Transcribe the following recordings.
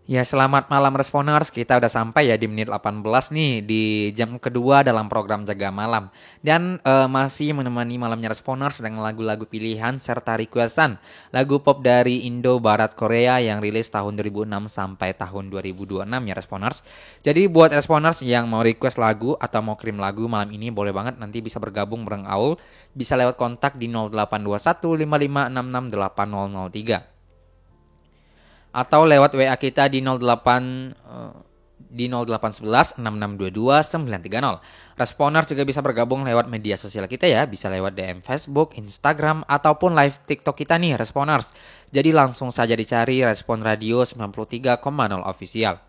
Ya, selamat malam Responers. Kita udah sampai ya di menit 18 nih di jam kedua dalam program Jaga Malam. Dan masih menemani malamnya Responers dengan lagu-lagu pilihan serta requestan lagu pop dari Indo Barat Korea yang rilis tahun 2006 sampai tahun 2026 ya Responers. Jadi buat Responers yang mau request lagu atau mau kirim lagu malam ini boleh banget nanti bisa bergabung bareng Aul. Bisa lewat kontak di 0821 5566 8003 atau lewat WA kita di 08 di 0811 6622 930. Responer juga bisa bergabung lewat media sosial kita ya, bisa lewat DM Facebook, Instagram ataupun live TikTok kita nih Responers. Jadi langsung saja dicari Respon Radio 93,0 official.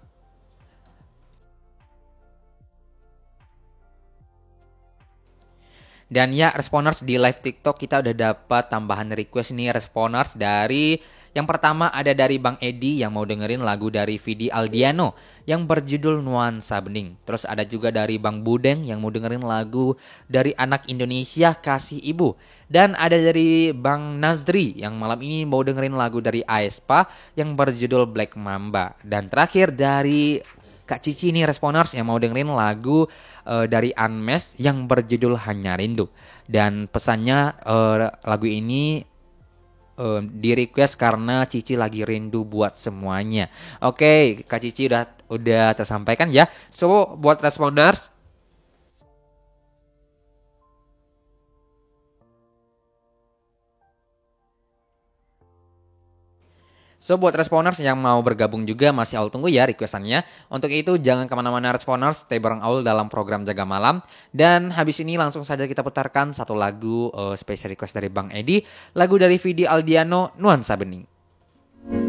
Dan ya Responers di live TikTok kita udah dapat tambahan request nih Responers dari yang pertama ada dari Bang Edi yang mau dengerin lagu dari Vidi Aldiano yang berjudul Nuansa Bening. Terus ada juga dari Bang Budeng yang mau dengerin lagu dari Anak Indonesia Kasih Ibu. Dan ada dari Bang Nazri yang malam ini mau dengerin lagu dari Aespa yang berjudul Black Mamba. Dan terakhir dari Kak Cici nih Responers yang mau dengerin lagu dari Unmesh yang berjudul Hanya Rindu. Dan pesannya lagu ini di request karena Cici lagi rindu buat semuanya. Oke, Kak Cici udah tersampaikan ya. So buat Responders, buat Responers yang mau bergabung juga masih Aul tunggu ya requestannya. Untuk itu jangan kemana-mana Responers, stay bareng Aul dalam program Jaga Malam. Dan habis ini langsung saja kita putarkan satu lagu special request dari Bang Edi. Lagu dari Vidi Aldiano, Nuansa Bening.